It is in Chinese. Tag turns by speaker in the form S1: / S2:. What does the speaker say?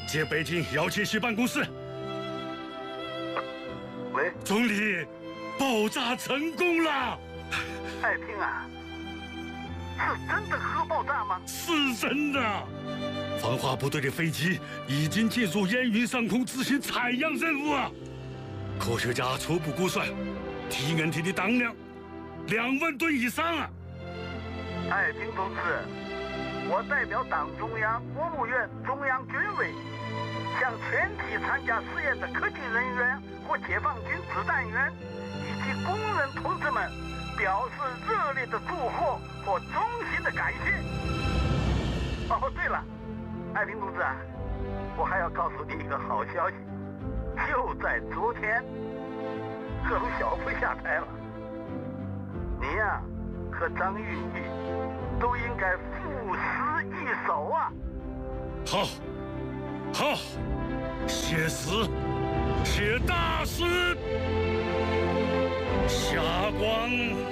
S1: 接北京姚介石办公室。
S2: 喂，
S1: 总理，爆炸成功了！
S2: 爱卿啊，是真的核爆炸吗？
S1: 是真的。防化部队的飞机已经进入燕云上空执行采样任务啊！科学家初步估算，TNT 的当量2万吨以上啊！
S2: 爱卿同志，我代表党中央、国务院、中央军委，向全体参加试验的科技人员和解放军子弹员以及工人同志们表示热烈的祝贺和衷心的感谢。哦，对了，爱卿同志啊，我还要告诉你一个好消息，就在昨天，赫鲁晓夫下台了。你呀，和张玉女都应该赋诗一首啊！
S1: 好，好，写诗，写大诗，霞光